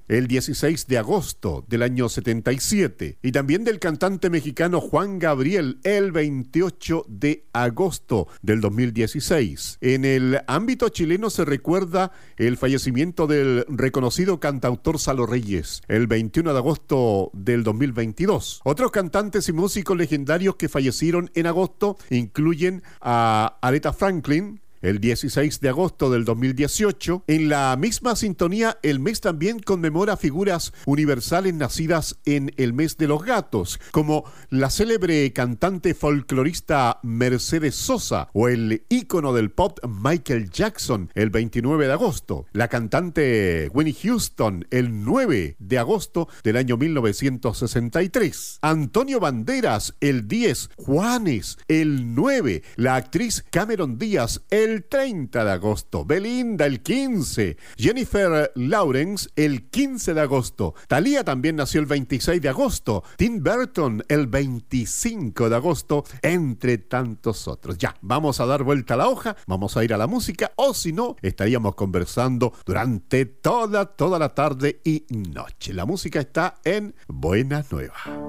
el 16 de agosto del año 77. Y también del cantante mexicano Juan Gabriel, el 28 de agosto del 2016. En el ámbito chileno se recuerda el fallecimiento del reconocido cantautor Salo Reyes, el 21 de agosto del 2022. Otros cantantes y músicos legendarios que fallecieron en agosto incluyen a Aretha Franklin, el 16 de agosto del 2018. En la misma sintonía, el mes también conmemora figuras universales nacidas en el mes de los gatos, como la célebre cantante folclorista Mercedes Sosa o el ícono del pop Michael Jackson, el 29 de agosto. La cantante Whitney Houston, el 9 de agosto del año 1963. Antonio Banderas, el 10. Juanes, el 9. La actriz Cameron Díaz, el 30 de agosto. Belinda, el 15. Jennifer Lawrence, el 15 de agosto. Thalía también nació el 26 de agosto. Tim Burton, el 25 de agosto, entre tantos otros. Ya, vamos a dar vuelta a la hoja, vamos a ir a la música, o si no, estaríamos conversando durante toda la tarde y noche. La música está en Buena Nueva.